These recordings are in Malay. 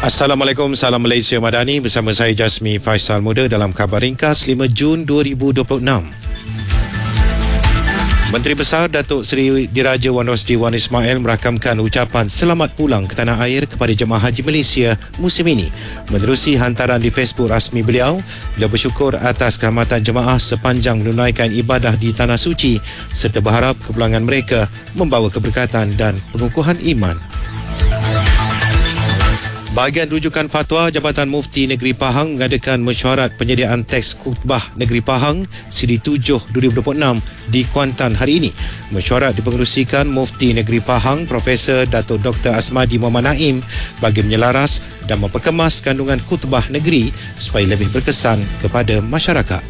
Assalamualaikum, salam Malaysia Madani. Bersama saya Jasmi Faisal Muda dalam khabar ringkas 5 Jun 2026. Menteri Besar Datuk Seri Diraja Wan Rosli Wan Ismail merakamkan ucapan selamat pulang ke tanah air kepada jemaah haji Malaysia musim ini. Menerusi hantaran di Facebook rasmi beliau bersyukur atas kehormatan jemaah sepanjang menunaikan ibadah di Tanah Suci serta berharap kepulangan mereka membawa keberkatan dan pengukuhan iman. Bahagian rujukan fatwa Jabatan Mufti Negeri Pahang mengadakan mesyuarat penyediaan teks khutbah Negeri Pahang CD7 2026 di Kuantan hari ini. Mesyuarat dipengerusikan Mufti Negeri Pahang Profesor Datuk Dr. Asmadi Muhammad Naim bagi menyelaras dan memperkemas kandungan khutbah negeri supaya lebih berkesan kepada masyarakat.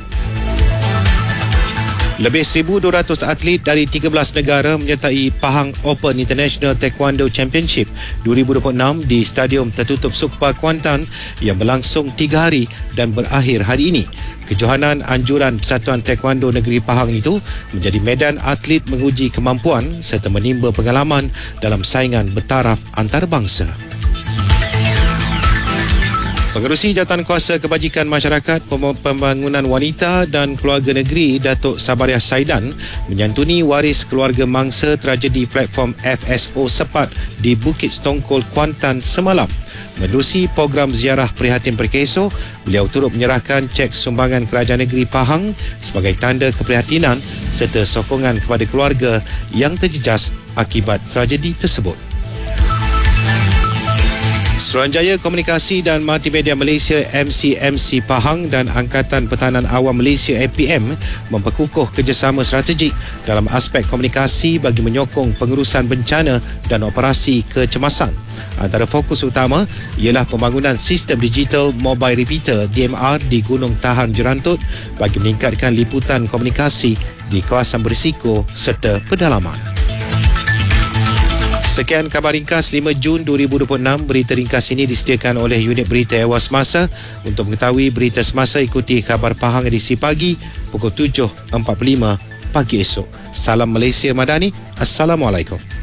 Lebih 1,200 atlet dari 13 negara menyertai Pahang Open International Taekwondo Championship 2026 di Stadium Tertutup Sukpa Kuantan yang berlangsung 3 hari dan berakhir hari ini. Kejohanan anjuran Persatuan Taekwondo Negeri Pahang itu menjadi medan atlet menguji kemampuan serta menimba pengalaman dalam saingan bertaraf antarabangsa. Pengerusi Jawatankuasa Kebajikan Masyarakat Pembangunan Wanita dan Keluarga Negeri Datuk Sabariah Saidan menyantuni waris keluarga mangsa tragedi platform FSO Sepat di Bukit Setongkol Kuantan semalam. Menerusi program ziarah prihatin perkeso, beliau turut menyerahkan cek sumbangan Kerajaan Negeri Pahang sebagai tanda keprihatinan serta sokongan kepada keluarga yang terjejas akibat tragedi tersebut. Suruhanjaya Komunikasi dan Multimedia Malaysia MCMC Pahang dan Angkatan Pertahanan Awam Malaysia APM memperkukuh kerjasama strategik dalam aspek komunikasi bagi menyokong pengurusan bencana dan operasi kecemasan. Antara fokus utama ialah pembangunan sistem digital mobile repeater DMR di Gunung Tahan Jerantut bagi meningkatkan liputan komunikasi di kawasan berisiko serta pedalaman. Sekian khabar ringkas 5 Jun 2026. Berita ringkas ini disediakan oleh unit berita Ewa Semasa. Untuk mengetahui berita semasa, ikuti khabar Pahang edisi pagi pukul 7.45 pagi esok. Salam Malaysia Madani. Assalamualaikum.